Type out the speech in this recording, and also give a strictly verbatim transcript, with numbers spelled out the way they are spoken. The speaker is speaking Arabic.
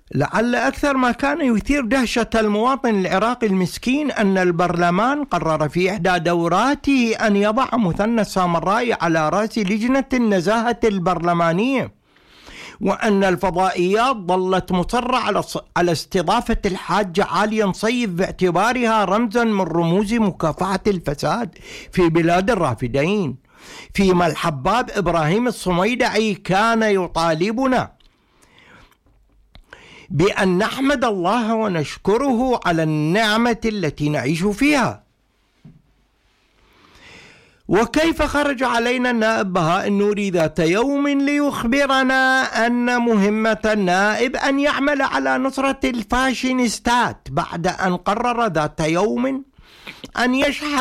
لعل أكثر ما كان يثير دهشة المواطن العراقي المسكين أن البرلمان قرر في إحدى دوراته أن يضع مثنى السامرائي على رأس لجنة النزاهة البرلمانية، وأن الفضائيات ظلت مصرة على على استضافة الحاجة عالية نصيف باعتبارها رمزا من رموز مكافحة الفساد في بلاد الرافدين، فيما الحباب إبراهيم الصميدعي كان يطالبنا بأن نحمد الله ونشكره على النعمة التي نعيش فيها. وكيف خرج علينا النائب بهاء النوري ذات يوم ليخبرنا أن مهمة النائب أن يعمل على نصرة الفاشينيستات، بعد أن قرر ذات يوم أن يشحن